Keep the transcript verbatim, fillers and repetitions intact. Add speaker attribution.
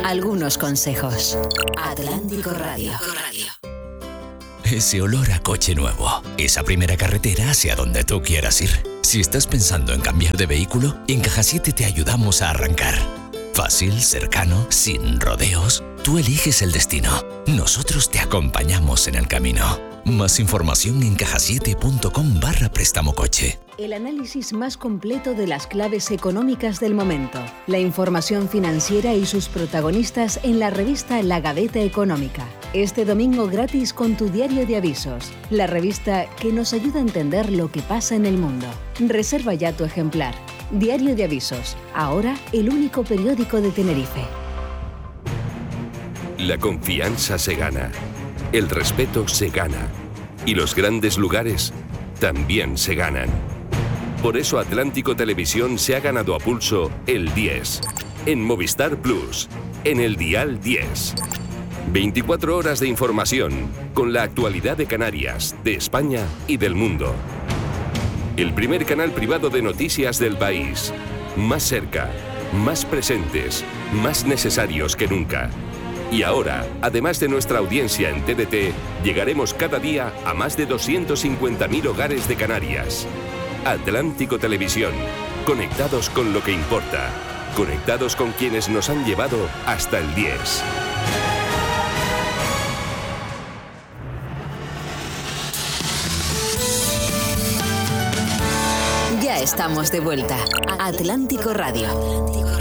Speaker 1: algunos consejos. Atlántico Radio.
Speaker 2: Ese olor a coche nuevo. Esa primera carretera hacia donde tú quieras ir. Si estás pensando en cambiar de vehículo, en Caja siete te ayudamos a arrancar. Fácil, cercano, sin rodeos. Tú eliges el destino. Nosotros te acompañamos en el camino. Más información en cajasiete.com barra préstamo coche.
Speaker 1: El análisis más completo de las claves económicas del momento. La información financiera y sus protagonistas en la revista La Gaveta Económica. Este domingo gratis con tu diario de avisos. La revista que nos ayuda a entender lo que pasa en el mundo. Reserva ya tu ejemplar. Diario de avisos. Ahora el único periódico de Tenerife.
Speaker 3: La confianza se gana. El respeto se gana. Y los grandes lugares también se ganan. Por eso Atlántico Televisión se ha ganado a pulso el diez. En Movistar Plus. En el dial diez. veinticuatro horas de información con la actualidad de Canarias, de España y del mundo. El primer canal privado de noticias del país. Más cerca, más presentes, más necesarios que nunca. Y ahora, además de nuestra audiencia en T D T, llegaremos cada día a más de doscientos cincuenta mil hogares de Canarias. Atlántico Televisión, conectados con lo que importa, conectados con quienes nos han llevado hasta el diez.
Speaker 1: Ya estamos de vuelta. Atlántico Radio.